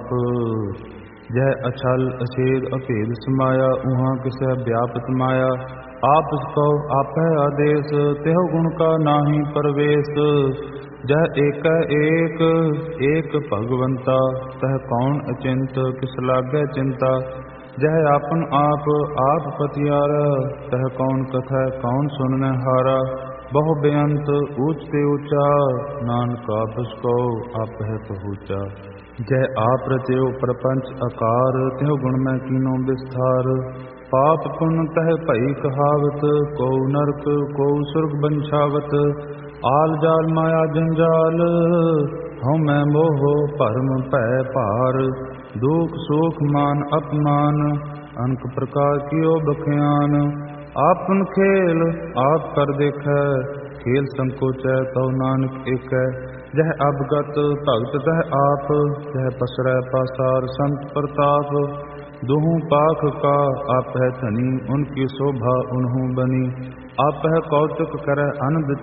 आप। जह अछल अछेद अभेद समाया, उहाँ किसै व्यापत माया। आप कहो आपै आदेश, तेहो गुण का नाहि परवेश। जह एक एक भगवंता, तह कौन अचिंत किस लागै चिंता। जह आपन आप पतियारा, तह कौन कथै कौन सुनने हारा। बहु बेअंत ऊच ते ऊंचा, नानक आपस को आप है पहुँचा। जय आप रचयो प्रपंच आकार, त्यों गुण में कीनो विस्तार। पाप पुण्य तह भई कहावत, को नरक को सुर्ग बंछावत। आल जाल माया जंजाल, हम मैं मोह भरम भय पार। दुख सुख मान अपमान, अनक प्रकार कियो बख्यान। आपन खेल आप कर देखै, खेल संकोचै तौ नानक एकै। जह अवगत भगत तह आप, जह पसरै पासार संत प्रताप। दुहु पाख का आप है धनी, उनकी शोभा उन्हु बनी। आप है कौतुक करੈ अनंद